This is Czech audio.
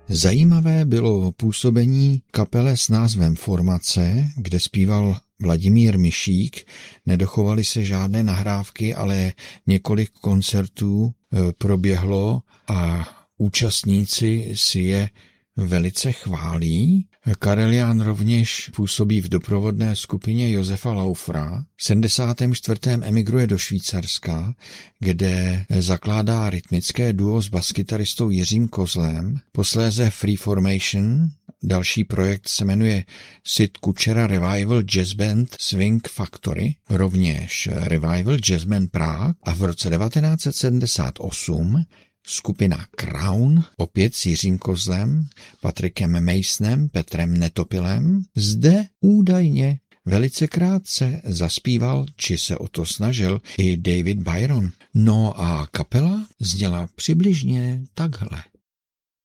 Zajímavé bylo působení kapele s názvem Formace, kde zpíval Vladimír Mišík. Nedochovaly se žádné nahrávky, ale několik koncertů proběhlo a účastníci si je velice chválí. Karelián rovněž působí v doprovodné skupině Josefa Laufera. V 74. emigruje do Švýcarska, kde zakládá rytmické duo s baskytaristou Jiřím Kozlem. Posléze Freeformation. Další projekt se jmenuje Sid Kučera Revival Jazz Band Swing Factory, rovněž Revival Jazz Band Prague, a v roce 1978 skupina Crown, opět s Jiřím Kozlem, Patrikem Masonem, Petrem Netopilem. Zde údajně velice krátce zaspíval, či se o to snažil, i David Byron. No a kapela zněla přibližně takhle.